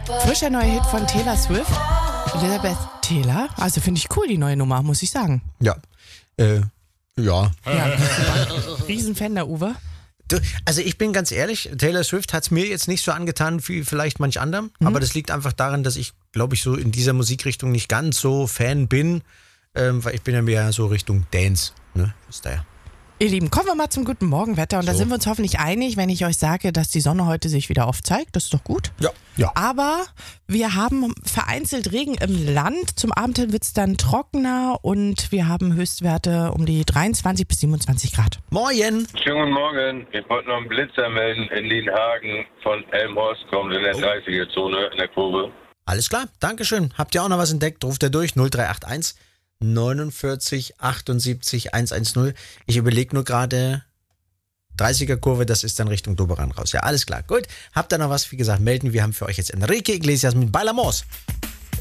Frischer neuer Hit von Taylor Swift. Elizabeth Taylor. Also finde ich cool, die neue Nummer, muss ich sagen. Ja. Ja. Riesenfan der Uwe. Also ich bin ganz ehrlich, Taylor Swift hat es mir jetzt nicht so angetan wie vielleicht manch anderem, aber das liegt einfach daran, dass ich, glaube ich, so in dieser Musikrichtung nicht ganz so Fan bin, weil ich bin ja mehr so Richtung Dance, ne? Ist daher. Ihr Lieben, kommen wir mal zum guten Morgenwetter und da sind wir uns hoffentlich einig, wenn ich euch sage, dass die Sonne heute sich wieder aufzeigt. Das ist doch gut. Ja. Aber wir haben vereinzelt Regen im Land. Zum Abend hin wird es dann trockener und wir haben Höchstwerte um die 23 bis 27 Grad. Moin! Schönen guten Morgen. Ich wollte noch einen Blitzer melden in Lienhagen von Elmhorst, kommt in der 30er-Zone in der Kurve. Alles klar, Dankeschön. Habt ihr auch noch was entdeckt? Ruft ihr durch 0381 49 78 110. Ich überlege nur gerade, 30er-Kurve, das ist dann Richtung Doberan raus. Ja, alles klar. Gut. Habt ihr noch was? Wie gesagt, melden. Wir haben für euch jetzt Enrique Iglesias mit Bailamos.